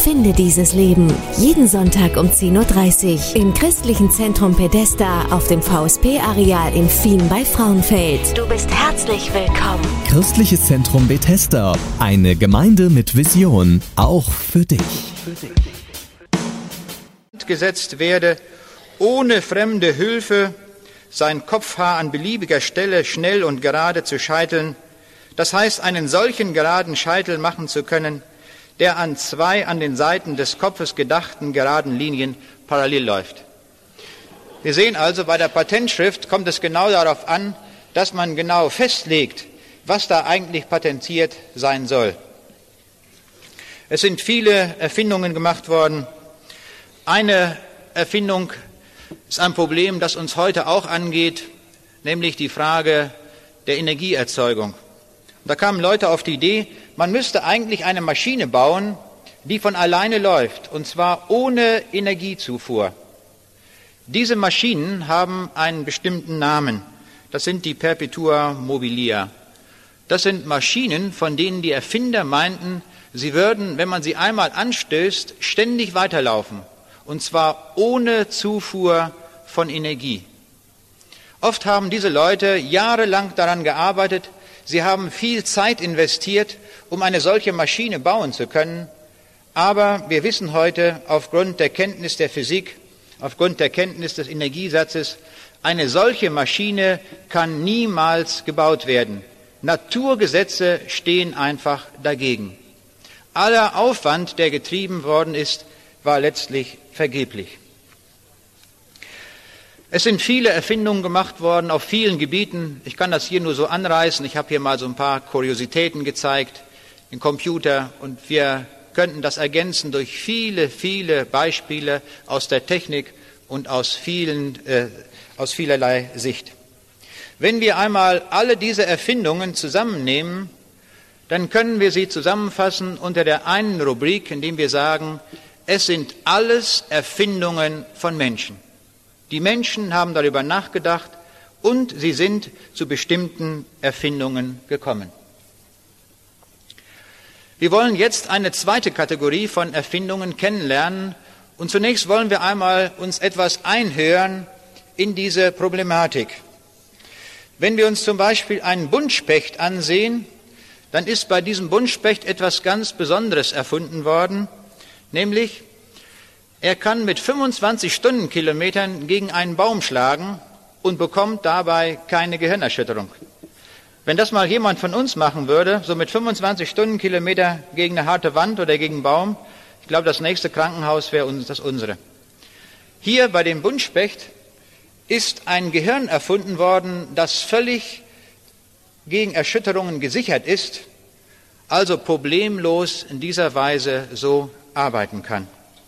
Finde dieses Leben. Jeden Sonntag um 10.30 Uhr im Christlichen Zentrum Bethesda auf dem VSP-Areal in Fien bei Frauenfeld. Du bist herzlich willkommen. Christliches Zentrum Bethesda. Eine Gemeinde mit Vision. Auch für dich. Gesetzt werde, ohne fremde Hilfe sein Kopfhaar an beliebiger Stelle schnell und gerade zu scheiteln, das heißt, einen solchen geraden Scheitel machen zu können, der an zwei an den Seiten des Kopfes gedachten geraden Linien parallel läuft. Wir sehen also, bei der Patentschrift kommt es genau darauf an, dass man genau festlegt, was da eigentlich patentiert sein soll. Es sind viele Erfindungen gemacht worden. Eine Erfindung ist ein Problem, das uns heute auch angeht, nämlich die Frage der Energieerzeugung. Da kamen Leute auf die Idee, man müsste eigentlich eine Maschine bauen, die von alleine läuft, und zwar ohne Energiezufuhr. Diese Maschinen haben einen bestimmten Namen. Das sind die Perpetua mobilia. Das sind Maschinen, von denen die Erfinder meinten, sie würden, wenn man sie einmal anstößt, ständig weiterlaufen. Und zwar ohne Zufuhr von Energie. Oft haben diese Leute jahrelang daran gearbeitet, sie haben viel Zeit investiert, um eine solche Maschine bauen zu können, aber wir wissen heute aufgrund der Kenntnis der Physik, aufgrund der Kenntnis des Energiesatzes, eine solche Maschine kann niemals gebaut werden. Naturgesetze stehen einfach dagegen. Aller Aufwand, der getrieben worden ist, war letztlich vergeblich. Es sind viele Erfindungen gemacht worden auf vielen Gebieten. Ich kann das hier nur so anreißen. Ich habe hier mal so ein paar Kuriositäten gezeigt, den Computer, und wir könnten das ergänzen durch viele, viele Beispiele aus der Technik und aus vielerlei Sicht. Wenn wir einmal alle diese Erfindungen zusammennehmen, dann können wir sie zusammenfassen unter der einen Rubrik, indem wir sagen, es sind alles Erfindungen von Menschen. Die Menschen haben darüber nachgedacht und sie sind zu bestimmten Erfindungen gekommen. Wir wollen jetzt eine zweite Kategorie von Erfindungen kennenlernen und zunächst wollen wir einmal uns etwas einhören in diese Problematik. Wenn wir uns zum Beispiel einen Buntspecht ansehen, dann ist bei diesem Buntspecht etwas ganz Besonderes erfunden worden, nämlich er kann mit 25 Stundenkilometern gegen einen Baum schlagen und bekommt dabei keine Gehirnerschütterung. Wenn das mal jemand von uns machen würde, so mit 25 Stundenkilometer gegen eine harte Wand oder gegen einen Baum, ich glaube, das nächste Krankenhaus wäre das unsere. Hier bei dem Buntspecht ist ein Gehirn erfunden worden, das völlig gegen Erschütterungen gesichert ist, also problemlos in dieser Weise so arbeiten kann.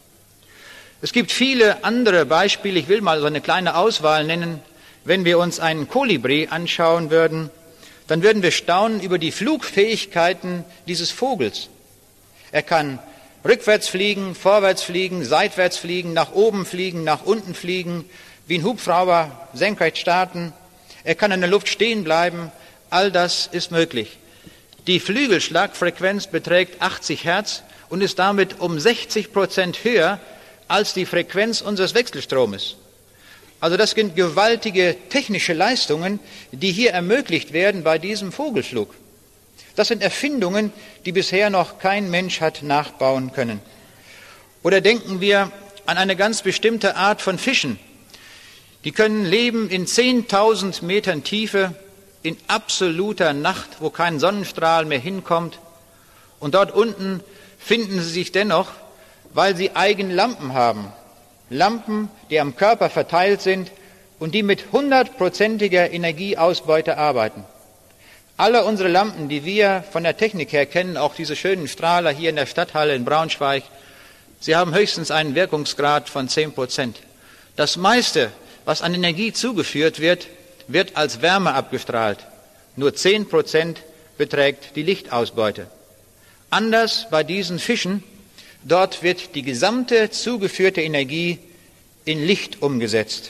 Es gibt viele andere Beispiele, ich will mal so eine kleine Auswahl nennen. Wenn wir uns einen Kolibri anschauen würden, dann würden wir staunen über die Flugfähigkeiten dieses Vogels. Er kann rückwärts fliegen, vorwärts fliegen, seitwärts fliegen, nach oben fliegen, nach unten fliegen, wie ein Hubschrauber senkrecht starten. Er kann in der Luft stehen bleiben. All das ist möglich. Die Flügelschlagfrequenz beträgt 80 Hertz und ist damit um 60% höher als die Frequenz unseres Wechselstromes. Also das sind gewaltige technische Leistungen, die hier ermöglicht werden bei diesem Vogelflug. Das sind Erfindungen, die bisher noch kein Mensch hat nachbauen können. Oder denken wir an eine ganz bestimmte Art von Fischen. Die können leben in 10.000 Metern Tiefe, in absoluter Nacht, wo kein Sonnenstrahl mehr hinkommt. Und dort unten finden sie sich dennoch, weil sie eigene Lampen haben. Lampen, die am Körper verteilt sind und die mit 100%iger Energieausbeute arbeiten. Alle unsere Lampen, die wir von der Technik her kennen, auch diese schönen Strahler hier in der Stadthalle in Braunschweig, sie haben höchstens einen Wirkungsgrad von 10%. Das meiste, was an Energie zugeführt wird, wird als Wärme abgestrahlt. Nur 10% beträgt die Lichtausbeute. Anders bei diesen Fischen, dort wird die gesamte zugeführte Energie in Licht umgesetzt.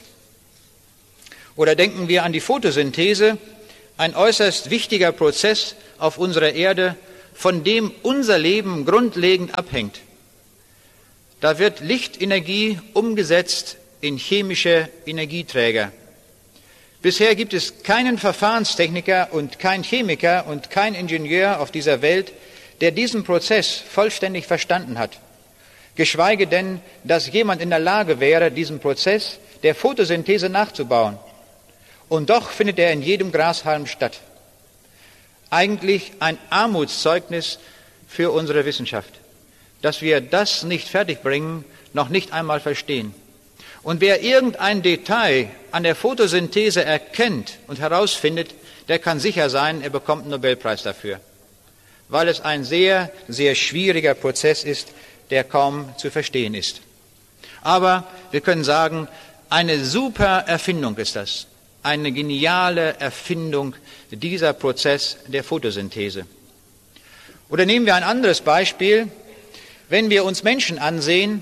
Oder denken wir an die Photosynthese, ein äußerst wichtiger Prozess auf unserer Erde, von dem unser Leben grundlegend abhängt. Da wird Lichtenergie umgesetzt in chemische Energieträger. Bisher gibt es keinen Verfahrenstechniker und keinen Chemiker und keinen Ingenieur auf dieser Welt, der diesen Prozess vollständig verstanden hat. Geschweige denn, dass jemand in der Lage wäre, diesen Prozess der Photosynthese nachzubauen. Und doch findet er in jedem Grashalm statt. Eigentlich ein Armutszeugnis für unsere Wissenschaft, dass wir das nicht fertigbringen, noch nicht einmal verstehen. Und wer irgendein Detail an der Photosynthese erkennt und herausfindet, der kann sicher sein, er bekommt einen Nobelpreis dafür, weil es ein sehr, sehr schwieriger Prozess ist, der kaum zu verstehen ist. Aber wir können sagen, eine super Erfindung ist das, eine geniale Erfindung, dieser Prozess der Photosynthese. Oder nehmen wir ein anderes Beispiel, wenn wir uns Menschen ansehen,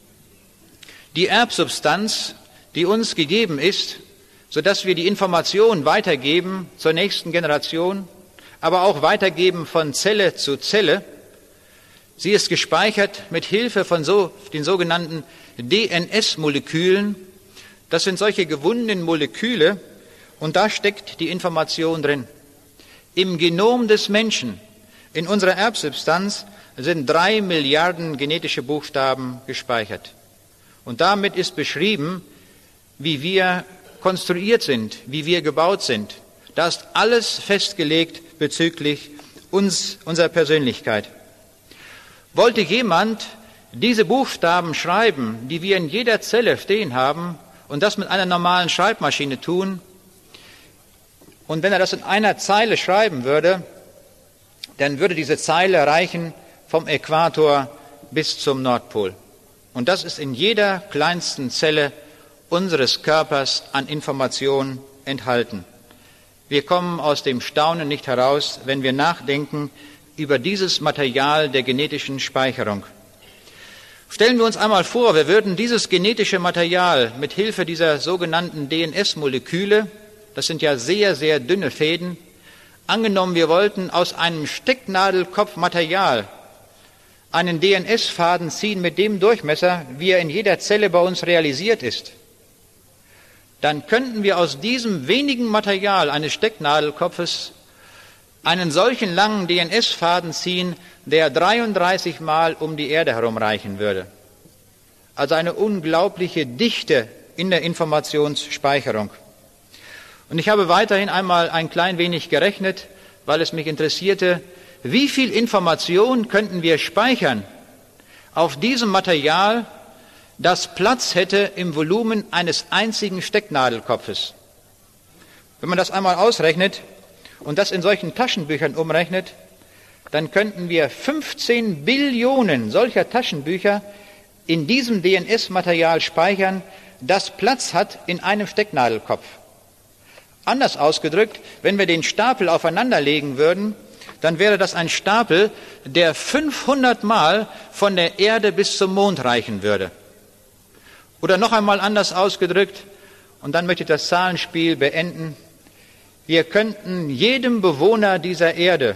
die Erbsubstanz, die uns gegeben ist, sodass wir die Information weitergeben zur nächsten Generation, aber auch weitergeben von Zelle zu Zelle. Sie ist gespeichert mit Hilfe von den sogenannten DNS-Molekülen. Das sind solche gewundenen Moleküle und da steckt die Information drin. Im Genom des Menschen, in unserer Erbsubstanz, sind 3 Milliarden genetische Buchstaben gespeichert. Und damit ist beschrieben, wie wir konstruiert sind, wie wir gebaut sind. Da ist alles festgelegt bezüglich unserer Persönlichkeit. Wollte jemand diese Buchstaben schreiben, die wir in jeder Zelle stehen haben, und das mit einer normalen Schreibmaschine tun, und wenn er das in einer Zeile schreiben würde, dann würde diese Zeile reichen vom Äquator bis zum Nordpol. Und das ist in jeder kleinsten Zelle unseres Körpers an Informationen enthalten. Wir kommen aus dem Staunen nicht heraus, wenn wir nachdenken über dieses Material der genetischen Speicherung. Stellen wir uns einmal vor, wir würden dieses genetische Material mit Hilfe dieser sogenannten DNS-Moleküle, das sind ja sehr, sehr dünne Fäden, angenommen, wir wollten aus einem Stecknadelkopf Material einen DNS-Faden ziehen mit dem Durchmesser, wie er in jeder Zelle bei uns realisiert ist, dann könnten wir aus diesem wenigen Material eines Stecknadelkopfes einen solchen langen DNS-Faden ziehen, der 33 Mal um die Erde herumreichen würde. Also eine unglaubliche Dichte in der Informationsspeicherung. Und ich habe weiterhin einmal ein klein wenig gerechnet, weil es mich interessierte, wie viel Information könnten wir speichern auf diesem Material, das Platz hätte im Volumen eines einzigen Stecknadelkopfes. Wenn man das einmal ausrechnet und das in solchen Taschenbüchern umrechnet, dann könnten wir 15 Billionen solcher Taschenbücher in diesem DNS-Material speichern, das Platz hat in einem Stecknadelkopf. Anders ausgedrückt, wenn wir den Stapel aufeinander legen würden, dann wäre das ein Stapel, der 500 Mal von der Erde bis zum Mond reichen würde. Oder noch einmal anders ausgedrückt, und dann möchte ich das Zahlenspiel beenden, wir könnten jedem Bewohner dieser Erde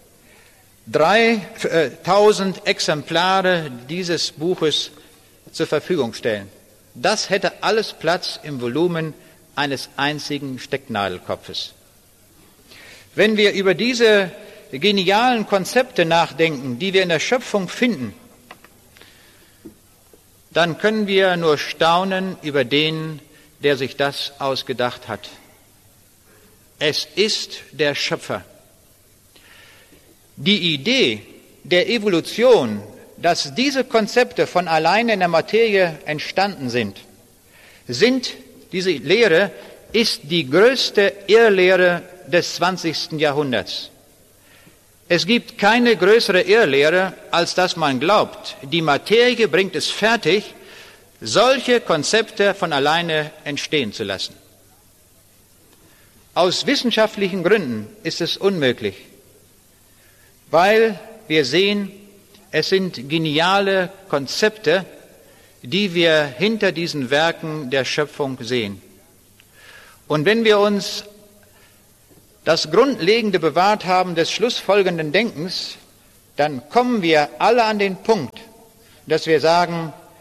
3000 Exemplare dieses Buches zur Verfügung stellen. Das hätte alles Platz im Volumen eines einzigen Stecknadelkopfes. Wenn wir über diese genialen Konzepte nachdenken, die wir in der Schöpfung finden, dann können wir nur staunen über den, der sich das ausgedacht hat. Es ist der Schöpfer. Die Idee der Evolution, dass diese Konzepte von alleine in der Materie entstanden sind, diese Lehre ist die größte Irrlehre des 20. Jahrhunderts. Es gibt keine größere Irrlehre, als dass man glaubt, die Materie bringt es fertig, solche Konzepte von alleine entstehen zu lassen. Aus wissenschaftlichen Gründen ist es unmöglich, weil wir sehen, es sind geniale Konzepte, die wir hinter diesen Werken der Schöpfung sehen. Und wenn wir uns das Grundlegende bewahrt haben des schlussfolgenden Denkens, dann kommen wir alle an den Punkt, dass wir sagen,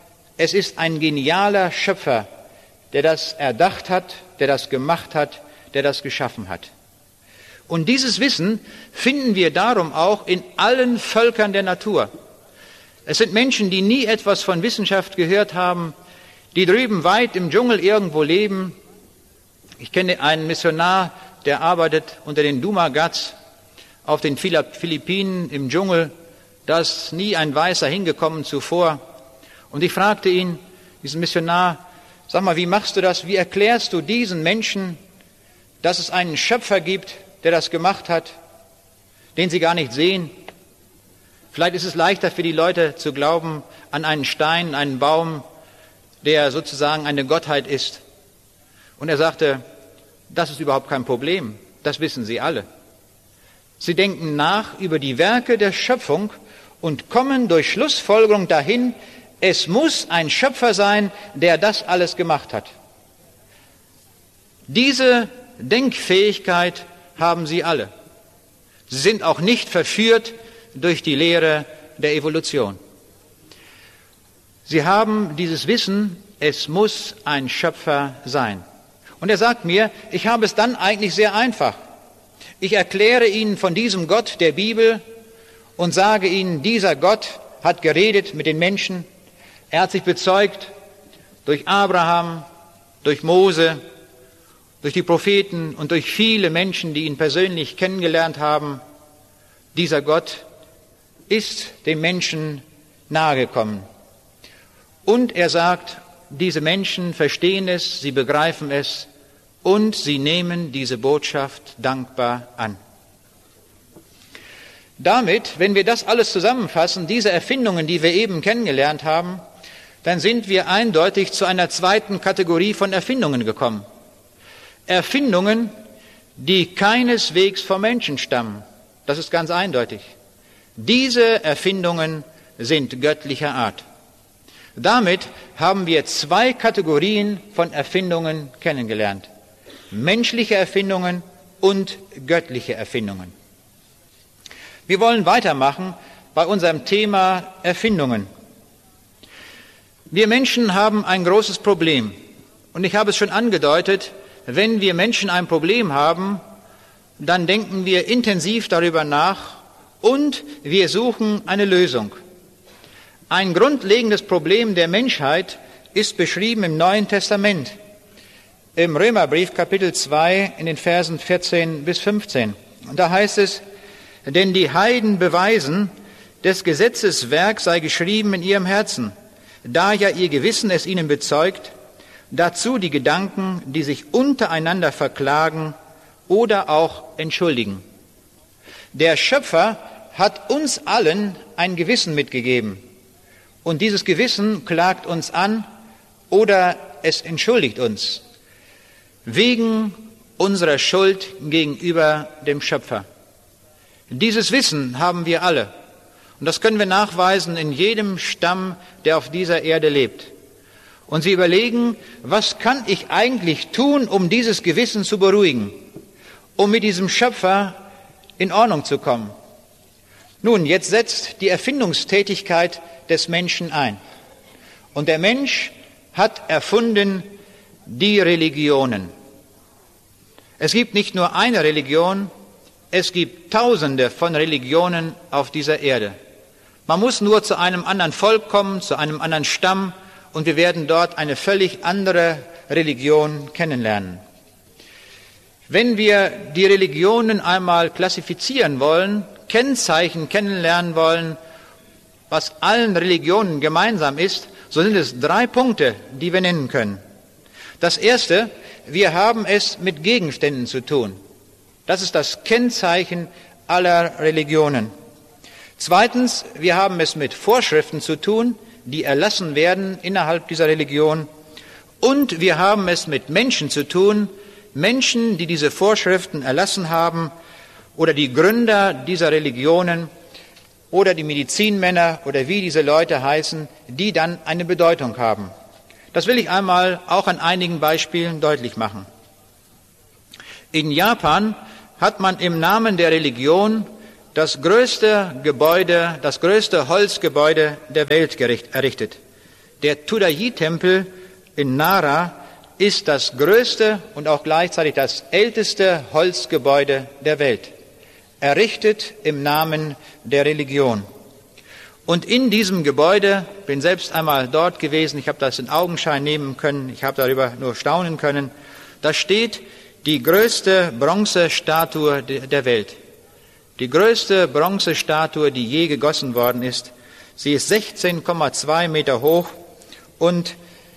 Es ist ein genialer Schöpfer, der das erdacht hat, der das gemacht hat, der das geschaffen hat. Und dieses Wissen finden wir darum auch in allen Völkern der Natur. Es sind Menschen, die nie etwas von Wissenschaft gehört haben, die drüben weit im Dschungel irgendwo leben. Ich kenne einen Missionar, der arbeitet unter den Dumagats auf den Philippinen im Dschungel. Da ist nie ein Weißer hingekommen zuvor. Und ich fragte ihn, diesen Missionar, sag mal, wie machst du das? Wie erklärst du diesen Menschen, dass es einen Schöpfer gibt, der das gemacht hat, den sie gar nicht sehen? Vielleicht ist es leichter für die Leute zu glauben an einen Stein, einen Baum, der sozusagen eine Gottheit ist. Und er sagte, das ist überhaupt kein Problem, das wissen Sie alle. Sie denken nach über die Werke der Schöpfung und kommen durch Schlussfolgerung dahin, es muss ein Schöpfer sein, der das alles gemacht hat. Diese Denkfähigkeit haben Sie alle. Sie sind auch nicht verführt durch die Lehre der Evolution. Sie haben dieses Wissen, es muss ein Schöpfer sein. Und er sagt mir, ich habe es dann eigentlich sehr einfach. Ich erkläre Ihnen von diesem Gott der Bibel und sage Ihnen, dieser Gott hat geredet mit den Menschen. Er hat sich bezeugt durch Abraham, durch Mose, durch die Propheten und durch viele Menschen, die ihn persönlich kennengelernt haben. Dieser Gott ist dem Menschen nahegekommen. Und er sagt, diese Menschen verstehen es, sie begreifen es und sie nehmen diese Botschaft dankbar an. Damit, wenn wir das alles zusammenfassen, diese Erfindungen, die wir eben kennengelernt haben, dann sind wir eindeutig zu einer zweiten Kategorie von Erfindungen gekommen. Erfindungen, die keineswegs vom Menschen stammen. Das ist ganz eindeutig. Diese Erfindungen sind göttlicher Art. Damit haben wir zwei Kategorien von Erfindungen kennengelernt. Menschliche Erfindungen und göttliche Erfindungen. Wir wollen weitermachen bei unserem Thema Erfindungen. Wir Menschen haben ein großes Problem. Und ich habe es schon angedeutet, wenn wir Menschen ein Problem haben, dann denken wir intensiv darüber nach und wir suchen eine Lösung. Ein grundlegendes Problem der Menschheit ist beschrieben im Neuen Testament, im Römerbrief Kapitel 2 in den Versen 14 bis 15. Und da heißt es, denn die Heiden beweisen, des Gesetzes Werk sei geschrieben in ihrem Herzen, da ja ihr Gewissen es ihnen bezeugt, dazu die Gedanken, die sich untereinander verklagen oder auch entschuldigen. Der Schöpfer hat uns allen ein Gewissen mitgegeben. Und dieses Gewissen klagt uns an oder es entschuldigt uns wegen unserer Schuld gegenüber dem Schöpfer. Dieses Wissen haben wir alle. Und das können wir nachweisen in jedem Stamm, der auf dieser Erde lebt. Und Sie überlegen, was kann ich eigentlich tun, um dieses Gewissen zu beruhigen, um mit diesem Schöpfer in Ordnung zu kommen? Nun, jetzt setzt die Erfindungstätigkeit des Menschen ein. Und der Mensch hat erfunden die Religionen. Es gibt nicht nur eine Religion, es gibt Tausende von Religionen auf dieser Erde. Man muss nur zu einem anderen Volk kommen, zu einem anderen Stamm, und wir werden dort eine völlig andere Religion kennenlernen. Wenn wir die Religionen einmal klassifizieren wollen, Kennzeichen kennenlernen wollen, was allen Religionen gemeinsam ist, so sind es 3 Punkte, die wir nennen können. Das erste, wir haben es mit Gegenständen zu tun. Das ist das Kennzeichen aller Religionen. Zweitens, wir haben es mit Vorschriften zu tun, die erlassen werden innerhalb dieser Religion. Und wir haben es mit Menschen zu tun, Menschen, die diese Vorschriften erlassen haben, oder die Gründer dieser Religionen, oder die Medizinmänner, oder wie diese Leute heißen, die dann eine Bedeutung haben. Das will ich einmal auch an einigen Beispielen deutlich machen. In Japan hat man im Namen der Religion das größte Holzgebäude der Welt errichtet. Der Todai-tempel in Nara ist das größte und auch gleichzeitig das älteste Holzgebäude der Welt, errichtet im Namen der Religion. Und in diesem Gebäude, bin selbst einmal dort gewesen, ich habe das in Augenschein nehmen können, ich habe darüber nur staunen können, da steht die größte Bronzestatue der Welt. Die größte Bronzestatue, die je gegossen worden ist. Sie ist 16,2 Meter hoch und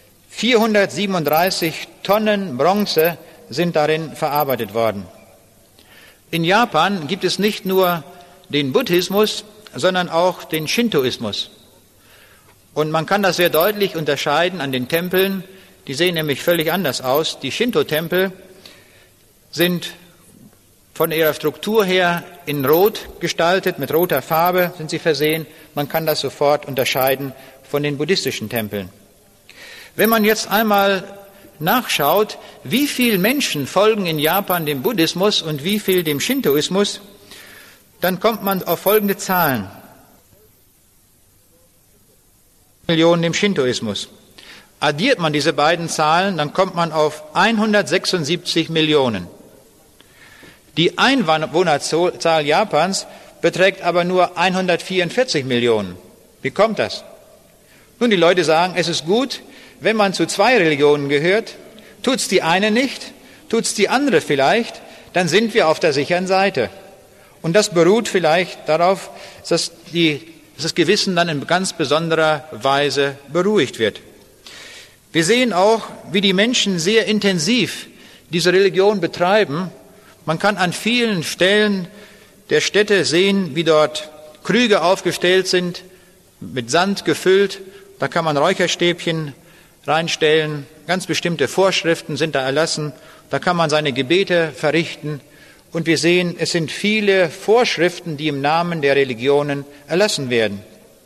437 Tonnen Bronze sind darin verarbeitet worden. In Japan gibt es nicht nur den Buddhismus, sondern auch den Shintoismus. Und man kann das sehr deutlich unterscheiden an den Tempeln. Die sehen nämlich völlig anders aus. Die Shinto-Tempel sind von ihrer Struktur her in Rot gestaltet, mit roter Farbe sind sie versehen. Man kann das sofort unterscheiden von den buddhistischen Tempeln. Wenn man jetzt einmal nachschaut, wie viele Menschen folgen in Japan dem Buddhismus und wie viel dem Shintoismus, dann kommt man auf folgende Zahlen. Millionen dem Shintoismus. Addiert man diese beiden Zahlen, dann kommt man auf 176 Millionen. Die Einwohnerzahl Japans beträgt aber nur 144 Millionen. Wie kommt das? Nun, die Leute sagen, es ist gut, wenn man zu zwei Religionen gehört, tut's die eine nicht, tut's die andere vielleicht, dann sind wir auf der sicheren Seite. Und das beruht vielleicht darauf, dass das Gewissen dann in ganz besonderer Weise beruhigt wird. Wir sehen auch, wie die Menschen sehr intensiv diese Religion betreiben. Man kann an vielen Stellen der Städte sehen, wie dort Krüge aufgestellt sind, mit Sand gefüllt. Da kann man Räucherstäbchen reinstellen. Ganz bestimmte Vorschriften sind da erlassen. Da kann man seine Gebete verrichten. Und wir sehen, es sind viele Vorschriften, die im Namen der Religionen erlassen werden.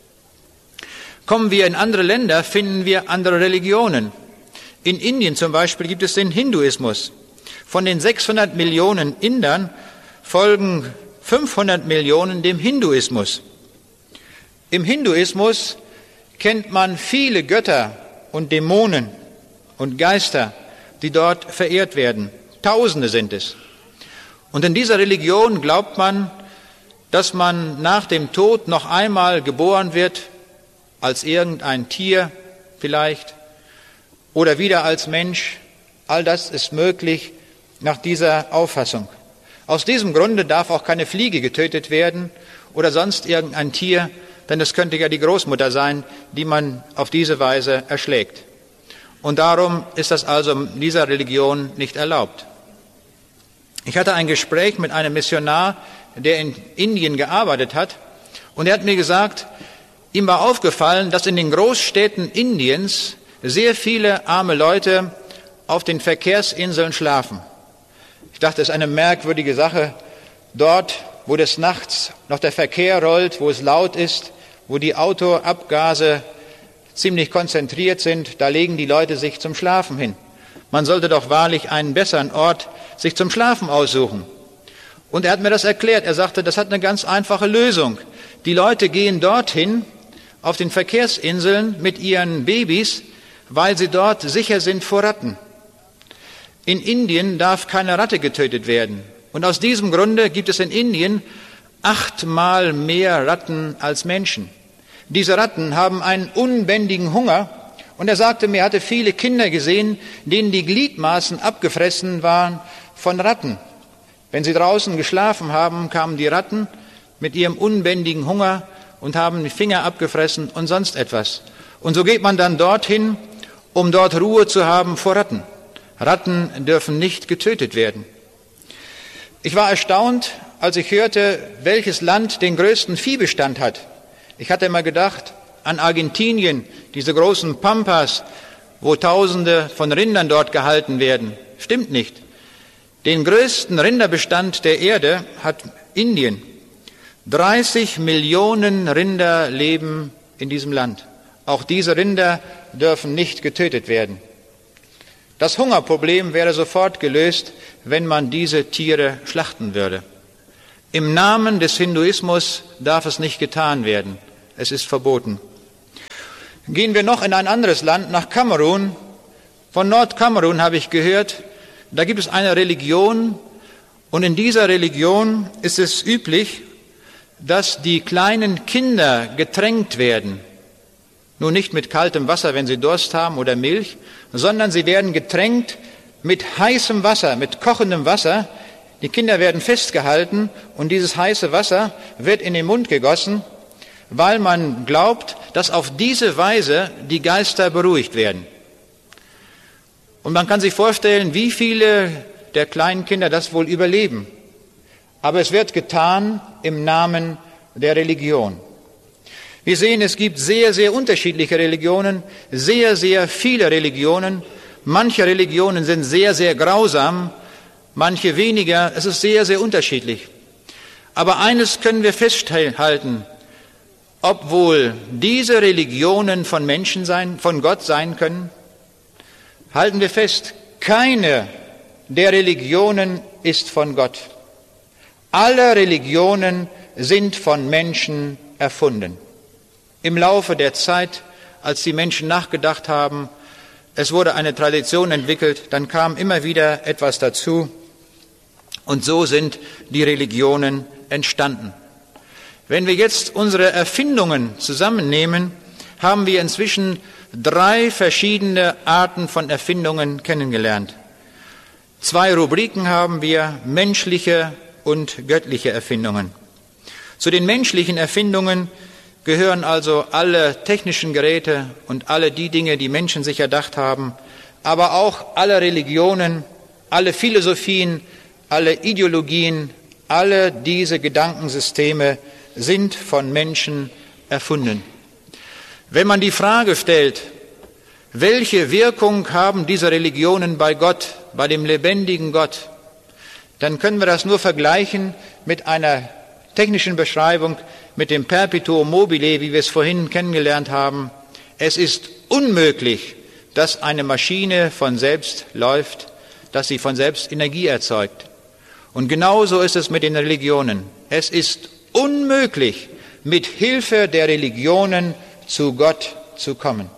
Kommen wir in andere Länder, finden wir andere Religionen. In Indien zum Beispiel gibt es den Hinduismus. Von den 600 Millionen Indern folgen 500 Millionen dem Hinduismus. Im Hinduismus kennt man viele Götter und Dämonen und Geister, die dort verehrt werden. Tausende sind es. Und in dieser Religion glaubt man, dass man nach dem Tod noch einmal geboren wird, als irgendein Tier vielleicht, oder wieder als Mensch. All das ist möglich nach dieser Auffassung. Aus diesem Grunde darf auch keine Fliege getötet werden oder sonst irgendein Tier, denn es könnte ja die Großmutter sein, die man auf diese Weise erschlägt. Und darum ist das also in dieser Religion nicht erlaubt. Ich hatte ein Gespräch mit einem Missionar, der in Indien gearbeitet hat, und er hat mir gesagt, ihm war aufgefallen, dass in den Großstädten Indiens sehr viele arme Leute auf den Verkehrsinseln schlafen. Ich dachte, es ist eine merkwürdige Sache. Dort, wo des Nachts noch der Verkehr rollt, wo es laut ist, wo die Autoabgase ziemlich konzentriert sind, da legen die Leute sich zum Schlafen hin. Man sollte doch wahrlich einen besseren Ort sich zum Schlafen aussuchen. Und er hat mir das erklärt. Er sagte, das hat eine ganz einfache Lösung. Die Leute gehen dorthin auf den Verkehrsinseln mit ihren Babys, weil sie dort sicher sind vor Ratten. In Indien darf keine Ratte getötet werden. Und aus diesem Grunde gibt es in Indien 8-mal mehr Ratten als Menschen. Diese Ratten haben einen unbändigen Hunger. Und er sagte mir, er hatte viele Kinder gesehen, denen die Gliedmaßen abgefressen waren von Ratten. Wenn sie draußen geschlafen haben, kamen die Ratten mit ihrem unbändigen Hunger und haben die Finger abgefressen und sonst etwas. Und so geht man dann dorthin, um dort Ruhe zu haben vor Ratten. Ratten dürfen nicht getötet werden. Ich war erstaunt, als ich hörte, welches Land den größten Viehbestand hat. Ich hatte immer gedacht an Argentinien, diese großen Pampas, wo Tausende von Rindern dort gehalten werden. Stimmt nicht. Den größten Rinderbestand der Erde hat Indien. 30 Millionen Rinder leben in diesem Land. Auch diese Rinder dürfen nicht getötet werden. Das Hungerproblem wäre sofort gelöst, wenn man diese Tiere schlachten würde. Im Namen des Hinduismus darf es nicht getan werden. Es ist verboten. Gehen wir noch in ein anderes Land, nach Kamerun. Von Nordkamerun habe ich gehört, da gibt es eine Religion, und in dieser Religion ist es üblich, dass die kleinen Kinder getränkt werden. Nur nicht mit kaltem Wasser, wenn sie Durst haben, oder Milch, sondern sie werden getränkt mit heißem Wasser, mit kochendem Wasser. Die Kinder werden festgehalten und dieses heiße Wasser wird in den Mund gegossen, weil man glaubt, dass auf diese Weise die Geister beruhigt werden. Und man kann sich vorstellen, wie viele der kleinen Kinder das wohl überleben. Aber es wird getan im Namen der Religion. Wir sehen, es gibt sehr, sehr unterschiedliche Religionen, sehr, sehr viele Religionen. Manche Religionen sind sehr, sehr grausam, manche weniger. Es ist sehr, sehr unterschiedlich. Aber eines können wir festhalten: Obwohl diese Religionen von Menschen von Gott sein können, halten wir fest, keine der Religionen ist von Gott. Alle Religionen sind von Menschen erfunden. Im Laufe der Zeit, als die Menschen nachgedacht haben, es wurde eine Tradition entwickelt, dann kam immer wieder etwas dazu und so sind die Religionen entstanden. Wenn wir jetzt unsere Erfindungen zusammennehmen, haben wir inzwischen 3 verschiedene Arten von Erfindungen kennengelernt. 2 Rubriken haben wir: menschliche und göttliche Erfindungen. Zu den menschlichen Erfindungen gehören also alle technischen Geräte und alle die Dinge, die Menschen sich erdacht haben, aber auch alle Religionen, alle Philosophien, alle Ideologien, alle diese Gedankensysteme sind von Menschen erfunden. Wenn man die Frage stellt, welche Wirkung haben diese Religionen bei Gott, bei dem lebendigen Gott, dann können wir das nur vergleichen mit einer technischen Beschreibung, mit dem Perpetuum mobile, wie wir es vorhin kennengelernt haben. Es ist unmöglich, dass eine Maschine von selbst läuft, dass sie von selbst Energie erzeugt. Und genauso ist es mit den Religionen. Es ist unmöglich, mit Hilfe der Religionen zu Gott zu kommen.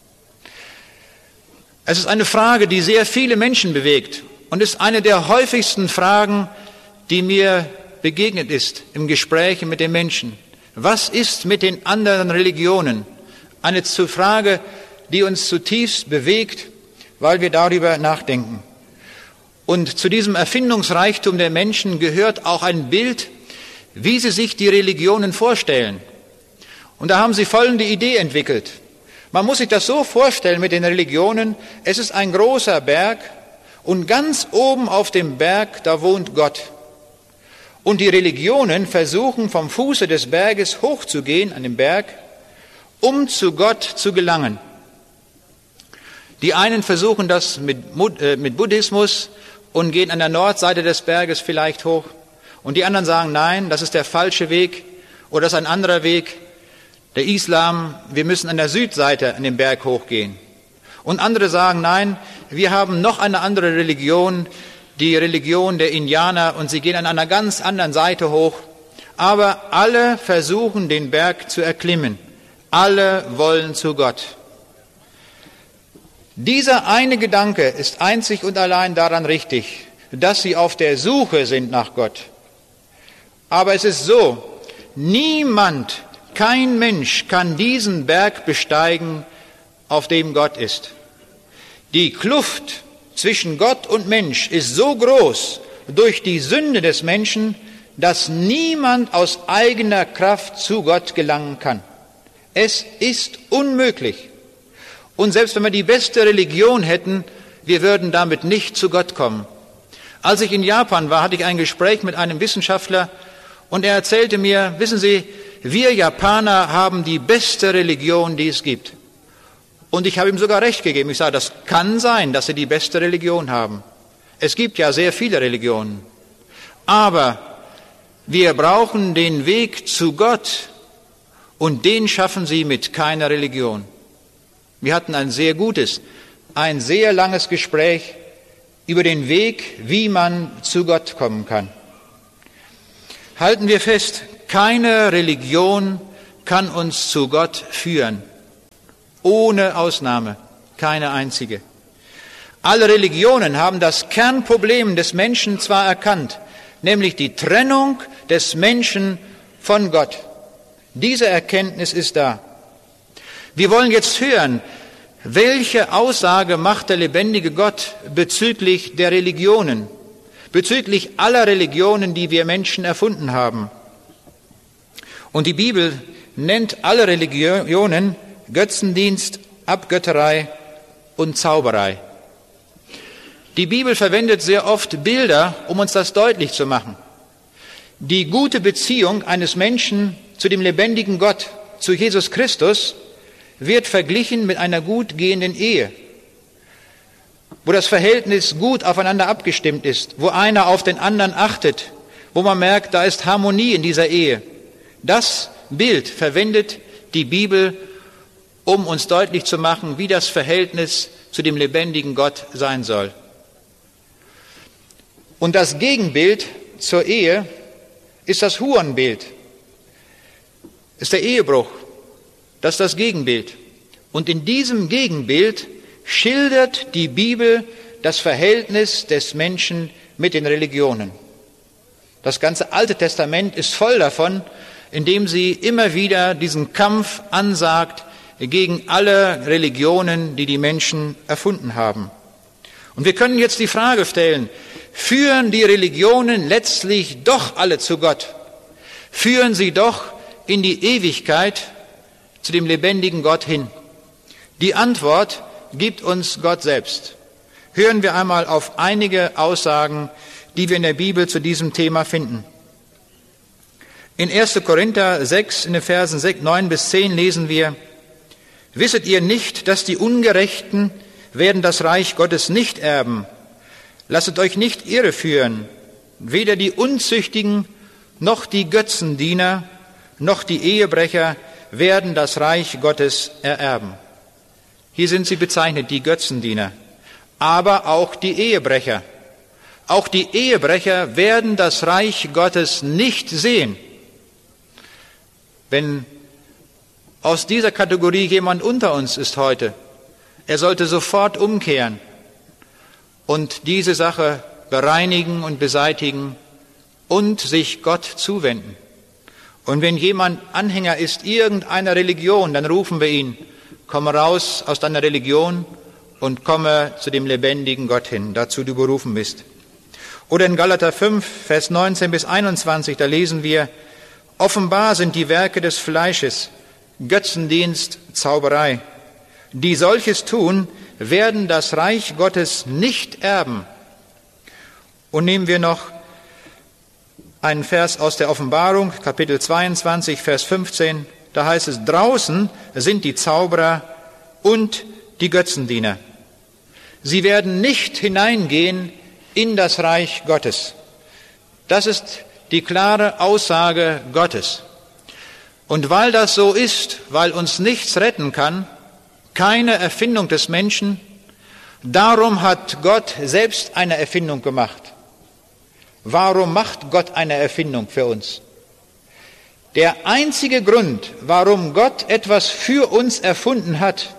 Es ist eine Frage, die sehr viele Menschen bewegt und ist eine der häufigsten Fragen, die mir begegnet ist im Gespräch mit den Menschen. Was ist mit den anderen Religionen? Eine Frage, die uns zutiefst bewegt, weil wir darüber nachdenken. Und zu diesem Erfindungsreichtum der Menschen gehört auch ein Bild, wie sie sich die Religionen vorstellen. Und da haben sie folgende Idee entwickelt. Man muss sich das so vorstellen mit den Religionen: Es ist ein großer Berg und ganz oben auf dem Berg, da wohnt Gott. Und die Religionen versuchen vom Fuße des Berges hochzugehen an den Berg, um zu Gott zu gelangen. Die einen versuchen das mit Buddhismus und gehen an der Nordseite des Berges vielleicht hoch. Und die anderen sagen, nein, das ist der falsche Weg oder das ist ein anderer Weg. Der Islam, wir müssen an der Südseite an den Berg hochgehen. Und andere sagen, nein, wir haben noch eine andere Religion, die Religion der Indianer, und sie gehen an einer ganz anderen Seite hoch. Aber alle versuchen, den Berg zu erklimmen. Alle wollen zu Gott. Dieser eine Gedanke ist einzig und allein daran richtig, dass sie auf der Suche sind nach Gott. Aber es ist so, niemand, kein Mensch kann diesen Berg besteigen, auf dem Gott ist. Die Kluft zwischen Gott und Mensch ist so groß durch die Sünde des Menschen, dass niemand aus eigener Kraft zu Gott gelangen kann. Es ist unmöglich. Und selbst wenn wir die beste Religion hätten, wir würden damit nicht zu Gott kommen. Als ich in Japan war, hatte ich ein Gespräch mit einem Wissenschaftler und er erzählte mir, wissen Sie, wir Japaner haben die beste Religion, die es gibt. Und ich habe ihm sogar recht gegeben. Ich sage, das kann sein, dass Sie die beste Religion haben. Es gibt ja sehr viele Religionen. Aber wir brauchen den Weg zu Gott und den schaffen Sie mit keiner Religion. Wir hatten ein sehr gutes, ein sehr langes Gespräch über den Weg, wie man zu Gott kommen kann. Halten wir fest, keine Religion kann uns zu Gott führen. Ohne Ausnahme, keine einzige. Alle Religionen haben das Kernproblem des Menschen zwar erkannt, nämlich die Trennung des Menschen von Gott. Diese Erkenntnis ist da. Wir wollen jetzt hören, welche Aussage macht der lebendige Gott bezüglich der Religionen, bezüglich aller Religionen, die wir Menschen erfunden haben. Und die Bibel nennt alle Religionen Götzendienst, Abgötterei und Zauberei. Die Bibel verwendet sehr oft Bilder, um uns das deutlich zu machen. Die gute Beziehung eines Menschen zu dem lebendigen Gott, zu Jesus Christus, wird verglichen mit einer gut gehenden Ehe, wo das Verhältnis gut aufeinander abgestimmt ist, wo einer auf den anderen achtet, wo man merkt, da ist Harmonie in dieser Ehe. Das Bild verwendet die Bibel, um uns deutlich zu machen, wie das Verhältnis zu dem lebendigen Gott sein soll. Und das Gegenbild zur Ehe ist das Hurenbild, ist der Ehebruch. Das ist das Gegenbild. Und in diesem Gegenbild schildert die Bibel das Verhältnis des Menschen mit den Religionen. Das ganze Alte Testament ist voll davon, indem sie immer wieder diesen Kampf ansagt gegen alle Religionen, die die Menschen erfunden haben. Und wir können jetzt die Frage stellen, führen die Religionen letztlich doch alle zu Gott? Führen sie doch in die Ewigkeit zu dem lebendigen Gott hin? Die Antwort gibt uns Gott selbst. Hören wir einmal auf einige Aussagen, die wir in der Bibel zu diesem Thema finden. In 1. Korinther 6, in den Versen 9 bis 10 lesen wir: Wisset ihr nicht, dass die Ungerechten werden das Reich Gottes nicht erben? Lasset euch nicht irreführen. Weder die Unzüchtigen, noch die Götzendiener, noch die Ehebrecher werden das Reich Gottes ererben. Hier sind sie bezeichnet, die Götzendiener, aber auch die Ehebrecher. Auch die Ehebrecher werden das Reich Gottes nicht sehen. Wenn aus dieser Kategorie jemand unter uns ist heute, er sollte sofort umkehren und diese Sache bereinigen und beseitigen und sich Gott zuwenden. Und wenn jemand Anhänger ist irgendeiner Religion, dann rufen wir ihn: Komme raus aus deiner Religion und komme zu dem lebendigen Gott hin, dazu du berufen bist. Oder in Galater 5, Vers 19 bis 21, da lesen wir: Offenbar sind die Werke des Fleisches, Götzendienst, Zauberei. Die solches tun, werden das Reich Gottes nicht erben. Und nehmen wir noch einen Vers aus der Offenbarung, Kapitel 22, Vers 15. Da heißt es: Draußen sind die Zauberer und die Götzendiener. Sie werden nicht hineingehen in das Reich Gottes. Das ist die klare Aussage Gottes. Und weil das so ist, weil uns nichts retten kann, keine Erfindung des Menschen, darum hat Gott selbst eine Erfindung gemacht. Warum macht Gott eine Erfindung für uns? Der einzige Grund, warum Gott etwas für uns erfunden hat,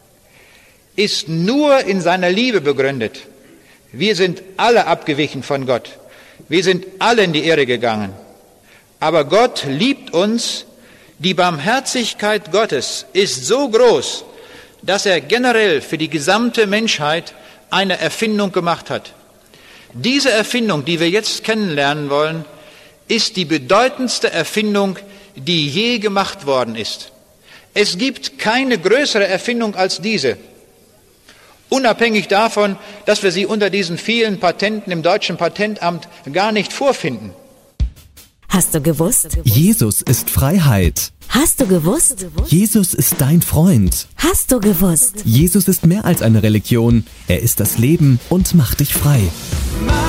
ist nur in seiner Liebe begründet. Wir sind alle abgewichen von Gott. Wir sind alle in die Irre gegangen. Aber Gott liebt uns. Die Barmherzigkeit Gottes ist so groß, dass er generell für die gesamte Menschheit eine Erfindung gemacht hat. Diese Erfindung, die wir jetzt kennenlernen wollen, ist die bedeutendste Erfindung, die je gemacht worden ist. Es gibt keine größere Erfindung als diese. Unabhängig davon, dass wir sie unter diesen vielen Patenten im Deutschen Patentamt gar nicht vorfinden. Hast du gewusst? Jesus ist Freiheit. Hast du gewusst? Jesus ist dein Freund. Hast du gewusst? Jesus ist mehr als eine Religion. Er ist das Leben und macht dich frei.